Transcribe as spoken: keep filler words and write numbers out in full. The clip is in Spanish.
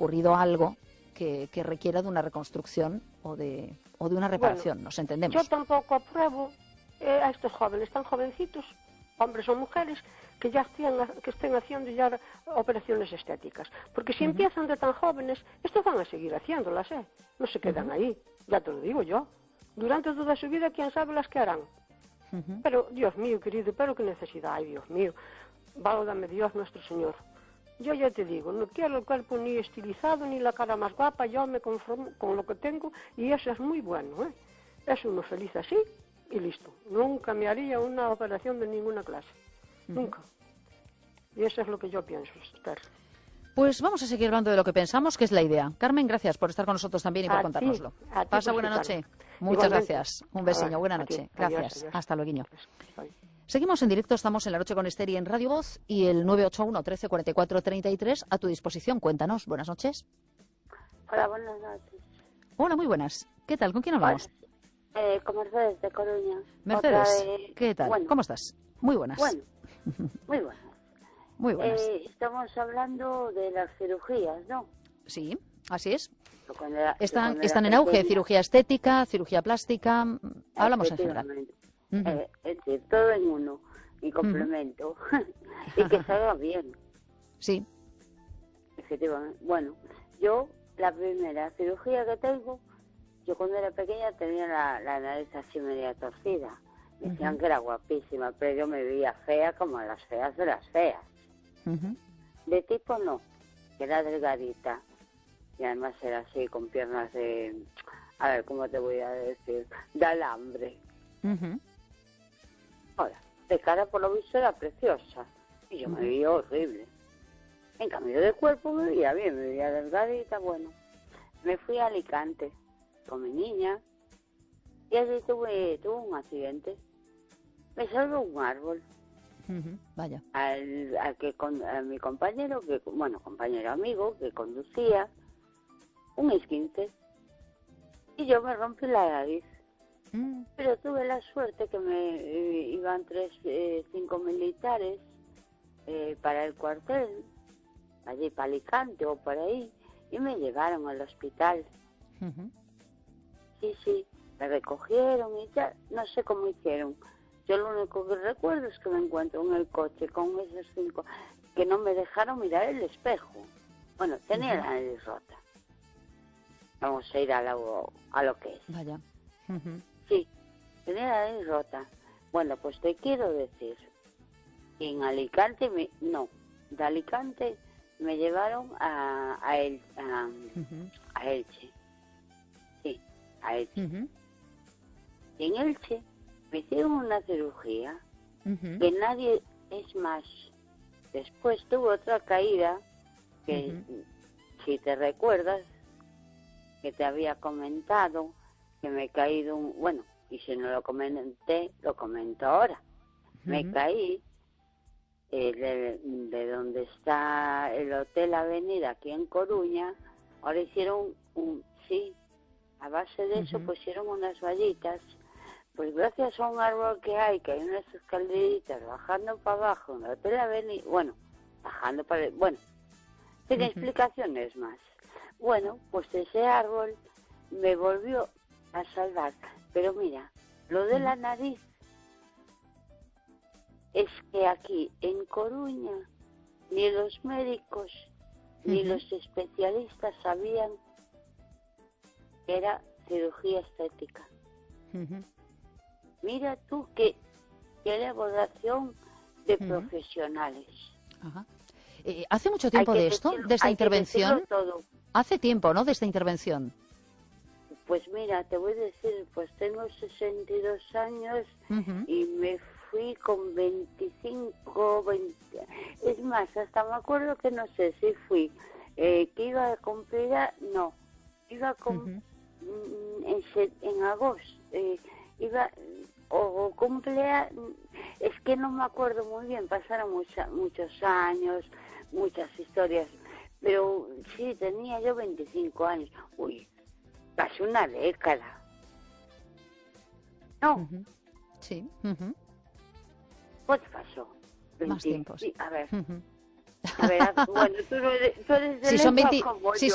ocurrido algo que, que requiera de una reconstrucción o de, o de una reparación, bueno, nos entendemos. Yo tampoco apruebo eh, a estos jóvenes tan jovencitos, hombres o mujeres, que ya estén, que estén haciendo ya operaciones estéticas. Porque si uh-huh. empiezan de tan jóvenes, estos van a seguir haciéndolas, ¿eh? No se quedan uh-huh. ahí, ya te lo digo yo. Durante toda su vida, quién sabe las que harán. Uh-huh. Pero, Dios mío, querido, pero qué necesidad hay, Dios mío. Válgame Dios nuestro Señor. Yo ya te digo, no quiero el cuerpo ni estilizado, ni la cara más guapa, yo me conformo con lo que tengo y eso es muy bueno, ¿eh? Es uno feliz así y listo. Nunca me haría una operación de ninguna clase. Uh-huh. Nunca. Y eso es lo que yo pienso, Esther. Pues vamos a seguir hablando de lo que pensamos, que es la idea. Carmen, gracias por estar con nosotros también y por a contárnoslo. Ti, a ti Pasa buena noche. Muchas Igualmente. gracias. Un besiño, buena noche. Ti. Gracias. Adiós, adiós. Hasta luego. Adiós. Seguimos en directo, estamos en La Noche con Esther en Radio Voz y el nueve ocho uno, trece, cuarenta y cuatro, treinta y tres a tu disposición. Cuéntanos. Buenas noches. Hola, buenas noches. Hola, muy buenas. ¿Qué tal? ¿Con quién hablamos? Eh, con Mercedes de Coruña. Mercedes, de... ¿qué tal? Bueno. ¿Cómo estás? Muy buenas. Bueno, muy buenas. Muy buenas. Eh, estamos hablando de las cirugías, ¿no? Sí, así es. Era, están están en auge, cirugía estética, cirugía plástica, hablamos en general. Uh-huh. Eh, es decir, todo en uno, y complemento, uh-huh. y que salga bien. Sí. Efectivamente. Bueno, yo, la primera cirugía que tengo, yo cuando era pequeña tenía la, la nariz así media torcida. Me decían uh-huh. que era guapísima, pero yo me veía fea como las feas de las feas. Uh-huh. De tipo no, que era delgadita. Y además era así, con piernas de... A ver, ¿cómo te voy a decir? De alambre. Uh-huh. Ahora, de cara por lo visto era preciosa. Y yo uh-huh. me veía horrible. En cambio de cuerpo me veía bien, me veía delgadita, bueno. Me fui a Alicante con mi niña. Y allí tuve, tuve un accidente. Me salvó un árbol. Uh-huh. Vaya. Al, al que con, a mi compañero, que bueno, compañero amigo, que conducía, un esguince. Y yo me rompí la nariz. Mm. Pero tuve la suerte que me eh, iban tres, eh, cinco militares eh, para el cuartel, allí para Alicante o por ahí, y me llevaron al hospital. Uh-huh. Sí, sí, me recogieron y ya, no sé cómo hicieron. Yo lo único que recuerdo es que me encuentro en el coche con esos cinco que no me dejaron mirar el espejo. Bueno, tenía uh-huh. la nariz rota. Vamos a ir a lo, a lo que es. Vaya. Uh-huh. Sí, tenía la nariz rota. Bueno, pues te quiero decir, en Alicante, me, no, de Alicante me llevaron a, a, El, a, uh-huh. a Elche. Sí, a Elche. Uh-huh. Y en Elche me hicieron una cirugía uh-huh. que nadie, es más, después tuve otra caída que, uh-huh. si te recuerdas, que te había comentado, que me he caído, un, bueno, y si no lo comenté, lo comento ahora. Uh-huh. Me caí eh, de, de donde está el Hotel Avenida, aquí en Coruña. Ahora hicieron un, sí, a base de uh-huh. eso pusieron unas vallitas. Pues gracias a un árbol que hay, que hay unas escaleritas bajando para abajo, en el Hotel Avenida, bueno, bajando para, bueno, sin uh-huh. explicaciones más. Bueno, pues ese árbol me volvió a salvar. Pero mira, lo de la nariz es que aquí en Coruña ni los médicos uh-huh. ni los especialistas sabían que era cirugía estética. Uh-huh. Mira tú qué, qué elaboración de uh-huh. profesionales. Ajá. Eh, ¿Hace mucho tiempo de esto, decirlo, de esta intervención? Todo. Hace tiempo, ¿no?, de esta intervención. Pues mira, te voy a decir, pues tengo sesenta y dos años uh-huh. y me fui con veinticinco, veinte... Es más, hasta me acuerdo que no sé si fui, eh, que iba a cumplir, a... no, iba con, uh-huh. en, en agosto, eh, iba, o, o cumplea, es que no me acuerdo muy bien, pasaron mucha, muchos años, muchas historias. Pero sí, tenía yo veinticinco años. Uy, casi una década. No. Uh-huh. Sí. Uh-huh. ¿Cuánto pasó? veinte... Más tiempo. Sí. A ver. Uh-huh. A ver, bueno, tú, tú eres de si son veinte... como si yo.